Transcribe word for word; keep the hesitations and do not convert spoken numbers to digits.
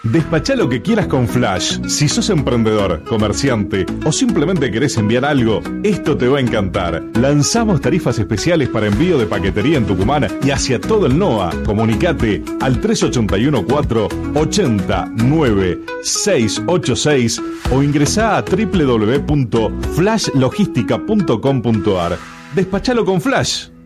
Despachá lo que quieras con Flash. Si sos emprendedor, comerciante o simplemente querés enviar algo, esto te va a encantar. Lanzamos tarifas especiales para envío de paquetería en Tucumán y hacia todo el N O A. Comunicate al tres ocho uno cuatro, ocho nueve seis ocho seis o ingresá a doble u doble u doble u punto flash logística punto com punto a r. Despachalo con Flash.